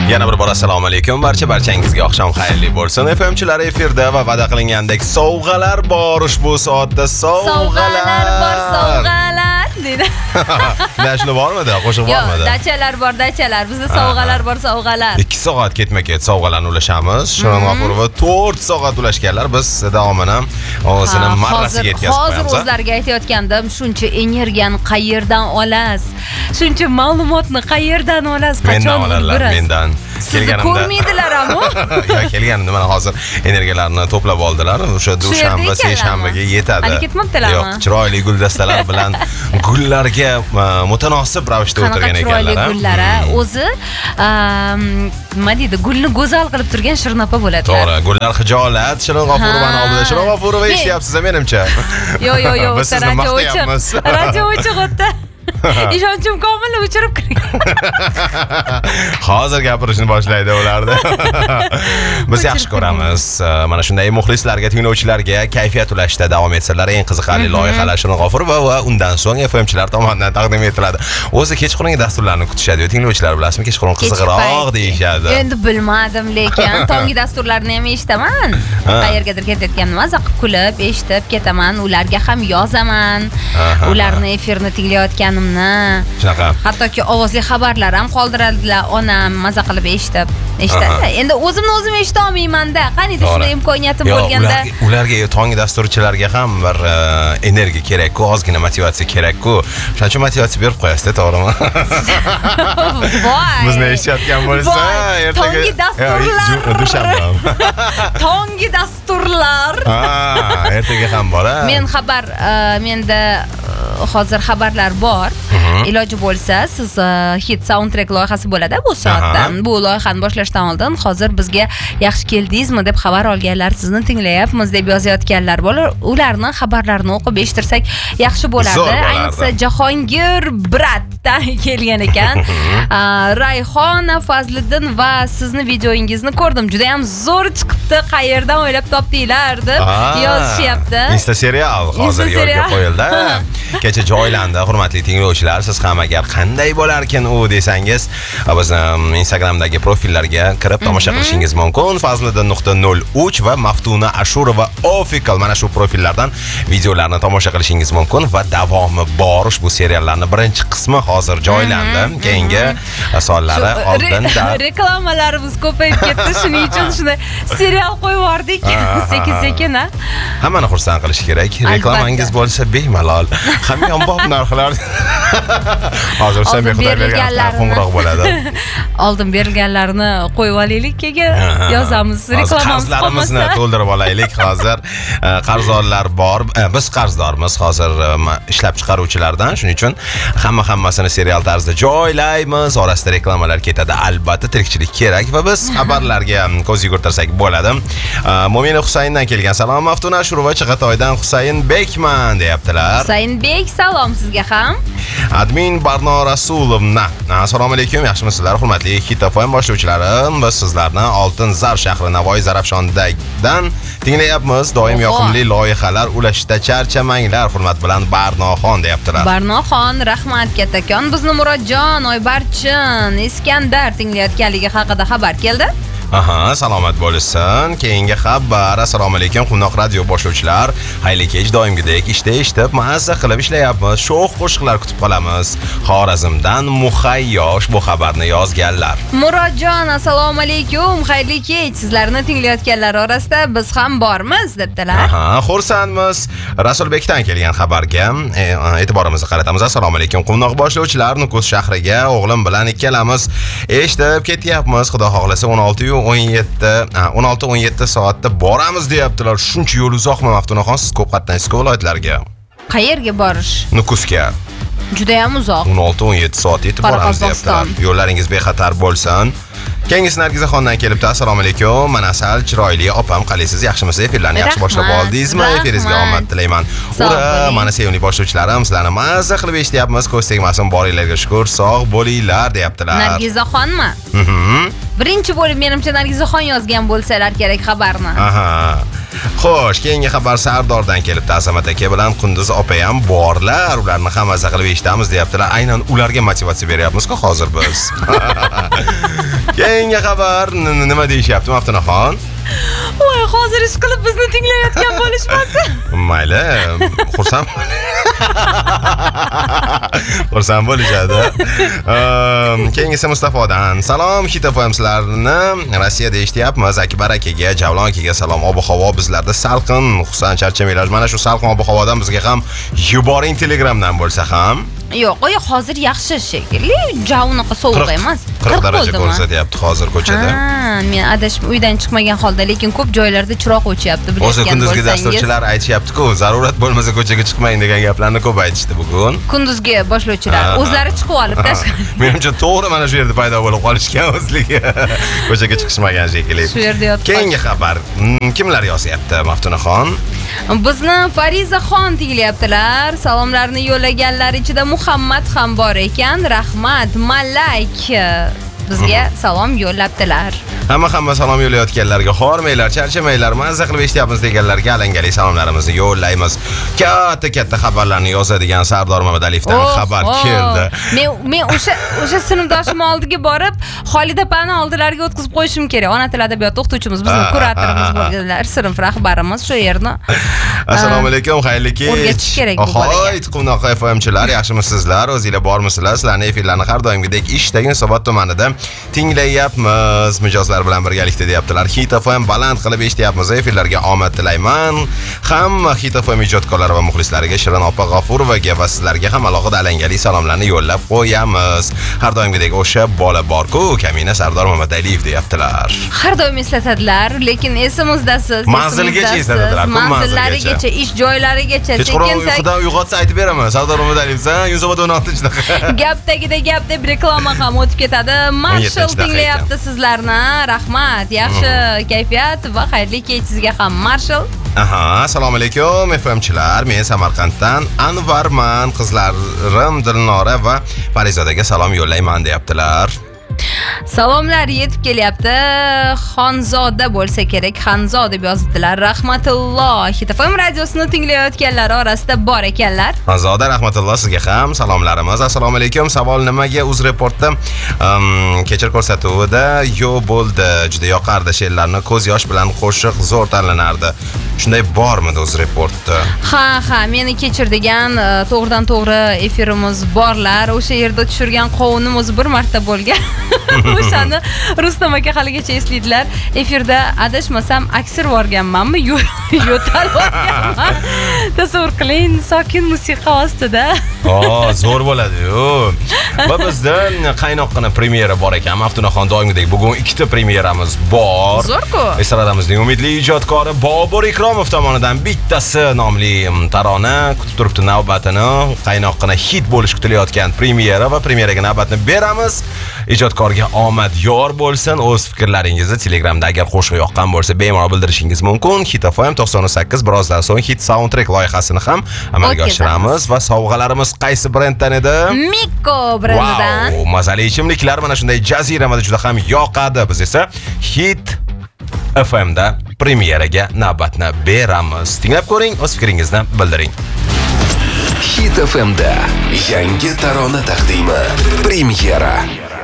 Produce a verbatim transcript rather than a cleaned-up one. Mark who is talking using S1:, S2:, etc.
S1: Yana bir bor assalomu alaykum. Barcha barchangizga oqshom xayrli bo'lsin. F M chilar efirda va va'da qilingandek sovg'alar bor ushbu soatda sovg'alar
S2: bor, sovg'alar dedi.
S1: Nashli bormidi? Qo'shiq bormidi?
S2: Yo'q, dachalar bor, dachalar. Bizda sovg'alar bor, sovg'alar.
S1: ikki soat ketma-ket sovg'alarni ulashamiz. Shirin G'ofurova to'rt soat ulashganlar. Biz davomini o'zini marrasiga yetkazib qo'yamiz.
S2: Hozir o'zlariga aytayotgandim, shuncha energiyani qayerdan olasiz? Shuncha ma'lumotni qayerdan olasiz? Qachon
S1: ulgurasiz? Mendan
S2: kelganimda ko'rmaydilar ammo.
S1: Yo'q, kelganimda mana hozir energiyalarni to'plab oldilar. O'sha dushanba, seshanbaga yetadi.
S2: Hali ketmabdilarmi?
S1: Yo'q, chiroyli guldastalar bilan gullarga mutanosib ravishda o'tirgan ekanlar.
S2: Chiroyli gullar, o'zi nima deydi, gulni go'zal qilib turgan Shirin opa bo'ladilar.
S1: To'g'ri, gullar xijolat, Shirin G'ofurovani oldida. Shirin G'ofurova eshityapsiz menimcha.
S2: Yo'q, yo'q, yo'q,
S1: biz sizni maqtayapmiz.
S2: Radio o'chiq o'tdi. Ishonchim komil o'chirib kirgan.
S1: Hozir gapirishni boshlaydi ularda. Biz yaxshi ko'ramiz. Mana shunday muxlislarga, tinglovchilarga kayfiyat ulashda davom etsalar, eng qiziqarli loyihalar Shirin G'ofurova va undan so'ng F M chilar tomonidan taqdim etiladi. O'zi kechqurungi dasturlarni kutishadi. Tinglovchilar bilasizmi, kechqurun qiziqroq deyishadi.
S2: Endi bilmadim, lekin tongi dasturlarni ham eshitaman. Qayergadir ketayotganimda maza qilib kulib, eshitib ketaman. Ularga ham yozaman. Ularni efirni tinglayotgan
S1: shunaqa.
S2: Hattoki ovozli xabarlar ham qoldiradilar, onam maza qilib eshitib. Eshitadi. Endi o'zimni o'zim eshita olmayman-da. Qaniydi shunday imkoniyatim bo'lganda.
S1: Ularga tong dasturchilarga ham bir energiya kerak-ku, ozgina motivatsiya kerak-ku. Shuning uchun motivatsiya berib qo'yasiz, to'g'rimi?
S2: Voy.
S1: Bizni eshitayotgan bo'lsa,
S2: ertaga tongi dasturlar.
S1: Dushanba.
S2: Tongi dasturlar.
S1: Ha, ertaga ham bor-a.
S2: Men xabar, menda hozir xabarlar bor. Iloji bo'lsa, siz hit soundtrack loyihasi bo'ladi bu soatda. Bu loyihani boshlashdan oldin hozir bizga yaxshi keldingizmi deb xabar olganlar, sizni tinglayapmiz deb yozayotganlar bor. Ularning xabarlarini o'qib eshittirsak yaxshi bo'lardi. Ayniqsa Jahongir Bratdan kelgan ekan. Rayhona Fazliddin va sizni videoingizni ko'rdim. Juda ham zo'r chiqibdi. Qayerdan o'ylab topdinglar deb yozishyapti.
S1: Insta serial hozir yo'lga qo'yildi. Kecha joylandi, hurmatli tinglovchilar. Siz ham agar qanday bo'larkin u desangiz, bizni Instagramdagi profillarga kirib tomosha qilishingiz mumkin. fazliddin nuqta nol uch va Maftuna Ashurova official mana shu profillardan videolarni tomosha qilishingiz mumkin va davomi bor. Ushbu seriallarning birinchi qismi hozir joylandi. Keyingi sonlari oldinda.
S2: Reklamalarimiz ko'payib ketdi, shuning uchun shunday serial qo'yib yubordik. Sekin-sekin, ha.
S1: Hammani xursand qilish kerak. Reklamangiz bo'lsa bemalol. Hamyonbop narxlar. Hozir sen behuda berganlar qo'ng'iroq bo'ladi.
S2: Oldin berilganlarni qo'yib olaylik, keyin yozamiz. Reklamamiz
S1: qarzlarimizni to'ldirib olaylik hozir. Qarzdorlar bor. Biz qarzdormiz hozir ishlab chiqaruvchilardan. Shuning uchun hamma hammasini serial tarzida joylaymiz. Orasida reklamalar ketadi. Albatta tirikchilik kerak va biz xabarlarga ko'z yugurtirsak bo'ladi. Mo'mina Husayndan kelgan salom. Maftuna Ashurova Chig'atoydan Husaynbekman deyaptilar.
S2: Husaynbek, salom sizga ham.
S1: Admin Barno Rasulovna. Assalomu alaykum, yaxshimisizlar? Hurmatli Hit F M boshlovchilarim, biz sizlarni Oltin Zar shahri Navoiy Zarafshondan tinglayapmiz. Doim yoqimli loyihalar ulashda charchamanglar. Hurmat bilan Barnoxon deyaptilar.
S2: Barnoxon, rahmat kattakon. Bizni Murodjon, Oybarchin, Iskandar tinglayotganligi haqida xabar keldi.
S1: Aha, salomat bo'lsin. Keyingi xabar. Assalomu alaykum, Qumnoq radio boshlovchilar. Xayrli kech, doimgidek ishda eshitib, mazza qilib ishlayapmiz. Sho'x qo'shiqlar kutib qolamiz. Xorazmdan Muhayyosh bu xabarni yozganlar.
S2: Murodjon, assalomu alaykum, xayrli kech. Sizlarni tinglayotganlar orasida biz ham bormiz debdilar.
S1: Aha, xursandmiz. Rasulbekdan kelgan xabarga e'tiborimizni qaratamiz. Assalomu alaykum, Qumnoq boshlovchilar. Nukus shahriga o'g'lim bilan ikkalamiz eshitib ketyapmiz. Xudo xohlasa o'n olti o'n yetti o'n olti o'n yetti soatda boramiz deyaptilar. Shuncha yo'l uzoqmi Maftunaxon, siz ko'p qatnaysiz viloyatlarga?
S2: Qayerga borish?
S1: Nukusga.
S2: Juda ham uzoq.
S1: o'n olti o'n yetti soat yetib boramiz deyaptilar. Yo'llaringiz bexatar bo'lsin. Keyingisi Nargizaxondan kelibdi. Assalomu alaykum. Mana sal chiroyli opam, qalaysiz? Yaxshimisiz? Efirlarni yaxshi boshlab oldingizmi? Efiringizga omad tilayman. Ura, mana sevimli boshlovchilarim, sizlarni mazza qilib eshityapmiz. Ko'z tegmasin, boringlarga shukr, sog' bo'linglar deyaptilar.
S2: Nargizaxonmi?
S1: Mhm.
S2: Birinchi bo'lib menimcha Nargizaxon yozgan bo'lsalar kerak xabarni.
S1: Aha. Xo'sh, keyingi xabar Sardordan kelibdi. Azamat aka bilan Qunduz opa ham borlar. Ularni ham maza qilib eshitamiz deyaptilar. Aynan ularga motivatsiya beryapmiz-ku hozir biz. Keyingi xabar nima deyishyapti Maftunaxon?
S2: Voy, hozir ish qilib bizni tinglayotgan bo'lishmasa.
S1: Mayli, xursand. Xursand bo'lishadi. Keyingisi Mustafodan. Salom, Hit F M sizlarni Rossiyada eshityapmiz. Akbar akaga, Javlon akaga salom. Ob-havo bizlarda salqin, xususan charchamaylar. Mana shu salqin ob-havodan bizga ham yuboring Telegramdan bo'lsa ham.
S2: Yo'q, oy hozir yaxshi shekilli, javnaqa sovuq emas.
S1: qirq daraja ko'rsatyapti hozir ko'chada.
S2: Ha, men adashib uydan chiqmagan holda, lekin ko'p joylarda chiroq o'chyapti,
S1: bilayotgan bo'lsangiz. O'zi kunduzgi dasturchilar aytishyapti-ku, zarurat bo'lmasa ko'chaga chiqmang degan gaplarni ko'p aytishdi bugun.
S2: Kunduzgi boshlovchilar o'zlari chiqib olib tashqari.
S1: Menimcha to'g'ri mana shu yerda paydo bo'lib qolishgan o'zligi. Ko'chaga chiqishmagan shekilli.
S2: Shu yerda yotib.
S1: Keyingi xabar. Kimlar yozyapti Maftunaxon?
S2: Bizni Farizaxon tinglayaptilar. Salomlarni yo'llaganlar ichida Muhammad ham bor ekan. Rahmat, Malak bizga salom yo'llabdilar.
S1: Hamma hamma salom yo'llayotganlarga hormanglar, charchamanglar, mazza qilib eshityapmiz deganlarga alangali salomlarimizni yo'llaymiz. Katta-katta xabarlarni yozadigan Sardor Mamadaliyevdan oh, xabar oh. keldi.
S2: Men men o'sha o'sha sinfdoshim oldiga borib, Xolida opani oldilariga o'tkazib qo'yishim kerak. Ona tili adabiyoti o'qituvchimiz, bizning kuratorimiz bo'lganlar, sinf rahbarimiz shu yerni.
S1: Assalomu alaykum, xayrli kech.
S2: O'rgatish kerak bu bolaga.
S1: Hoy, Quvnoq F M-chilar, yaxshimisizlar? O'zingizlar bormisizlar? Sizlarning efirlarni har doimgidek ishdagi Yunusobod tumanida tinglayapmiz. Mijozlar bilan birgalikda deyaptilar. Hit F M baland qilib eshityapmiz. Efirlarga omad tilayman. Hamma Hit F M ijodkorlari va muxlislariga, Shirin opa G'ofurovaga va sizlarga ham alohida alangali salomlarni yo'llab qo'yamiz. Har doimgidek o'sha bola bor-ku, Kamina Sardor Mamadaliyev deyaptilar.
S2: Har doim eslatadilar, lekin esimizdasiz.
S1: Manzilgacha eslatadilar,
S2: manzillarigacha, ish joylarigacha
S1: sekin uyqudan uyg'otsa aytib beraman. Sardor Mamadaliyev Yunusobod o'n oltinchida.
S2: Gap tagida gap deb reklama ham o'tib ketadi. Marshall tinglayapti sizlarni. Rahmat, yaxshi kayfiyat va xayrli kech sizga ham Marshall.
S1: Aha, assalomu alaykum F M-chilar. Men Samarqanddan Anvarman. Qizlarim Dilnora va Farizodaga salom yo'llayman deyaptilar.
S2: Salomlar yetib kelyapti. Xonzoda bo'lsa kerak, Xanzo deb yozibdilar. Rahmatulloh. Hit F M radiosini tinglayotganlar orasida bor ekanlar.
S1: Xonzoda, rahmatulloh sizga ham salomlarimiz. Assalomu alaykum. Savol nimaga UzReportda um, kechir ko'rsatuvida yo'q bo'ldi. Juda yoqardi she'rlarni, ko'z yosh bilan qo'shiq zo'r tanlanardi. Shunday bormidi UzReportda?
S2: Ha, ha, meni kechir degan to'g'ridan to'g'ri efirimiz borlar. O'sha yerda tushirgan qovunimiz o'zi bir marta bo'lgan. O'shani Rustam aka haligacha eslaydilar. Efirda adashmasam aksir borganmanmi? Yo'tal borganman. Tasavvur qiling, sokin musiqa ostida.
S1: Oh, zo'r bo'ladi-yu. Va bizda qaynoqqina premyera bor ekan. Maftunaxon doimgidek bugun ikkita premyeramiz bor.
S2: Zo'r-ku.
S1: Estradamizning umidli ijodkori Bobur Ikromov tomonidan bittasi nomli tarona kutib turibdi navbatini. Qaynoqqina hit bo'lish kutilayotgan premyera va premyeraga navbatni beramiz. Ijodkorga omad yor bo'lsin. O'z fikrlaringizni Telegramda agar qo'shiq yoqqan bo'lsa bemalol bildirishingiz mumkin. Hit F M to'qson sakkiz birozdan so'ng hit soundtrack loyihasini ham amalga oshiramiz va sovg'alarimiz qaysi brenddan edi?
S2: Mikko brendidan.
S1: Wow, mazali ichimliklar mana shunday jaziramada juda ham yoqadi. Biz esa Hit F M da premyeraga navbatni beramiz. Tinglab ko'ring, o'z fikringizni bildiring.
S3: Hit F M da yangi tarona taqdimi premyera.